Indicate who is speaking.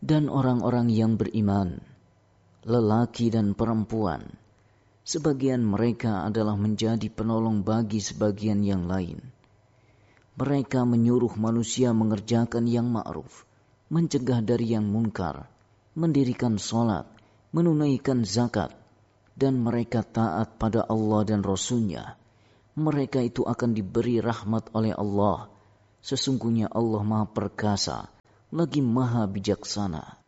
Speaker 1: Dan orang-orang yang beriman, lelaki dan perempuan, sebagian mereka adalah menjadi penolong bagi sebagian yang lain. Mereka menyuruh manusia mengerjakan yang ma'ruf, mencegah dari yang munkar, mendirikan salat, menunaikan zakat, dan mereka taat pada Allah dan Rasul-Nya. Mereka itu akan diberi rahmat oleh Allah. Sesungguhnya Allah Maha Perkasa, lagi Maha Bijaksana.